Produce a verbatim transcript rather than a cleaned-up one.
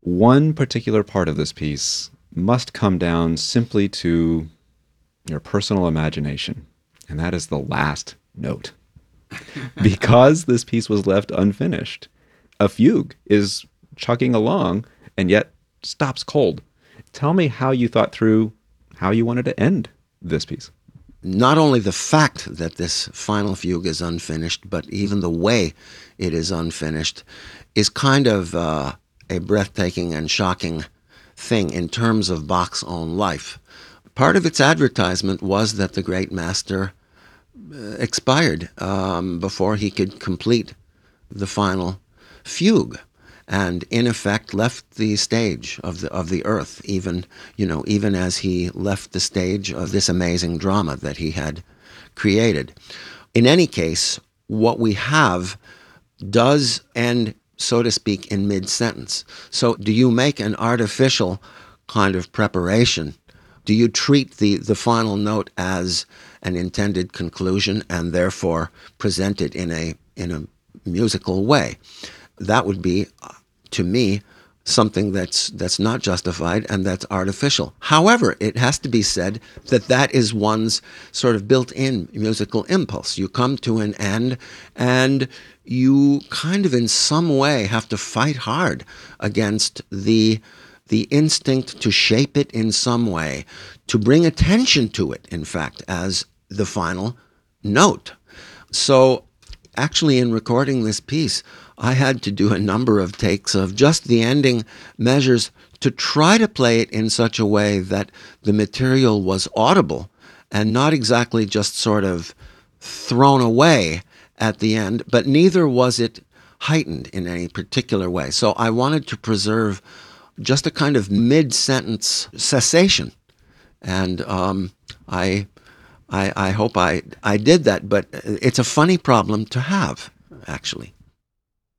One particular part of this piece must come down simply to your personal imagination, and that is the last note. Because this piece was left unfinished, a fugue is chugging along and yet stops cold. Tell me how you thought through how you wanted to end this piece. Not only the fact that this final fugue is unfinished, but even the way it is unfinished is kind of uh, a breathtaking and shocking thing in terms of Bach's own life. Part of its advertisement was that the great master uh, expired um, before he could complete the final fugue, and in effect left the stage of the of the earth, even you know even as he left the stage of this amazing drama that he had created. In any case, what we have does end, so to speak, in mid-sentence. So do you make an artificial kind of preparation? Do you treat the, the final note as an intended conclusion and therefore present it in a in a musical way? That would be, to me, something that's that's not justified and that's artificial. However, it has to be said that that is one's sort of built-in musical impulse. You come to an end and you kind of in some way have to fight hard against the the instinct to shape it in some way, to bring attention to it, in fact, as the final note. So actually, in recording this piece, I had to do a number of takes of just the ending measures to try to play it in such a way that the material was audible and not exactly just sort of thrown away at the end, but neither was it heightened in any particular way. So I wanted to preserve just a kind of mid-sentence cessation. And um, I, I, I hope I, I did that, but it's a funny problem to have, actually.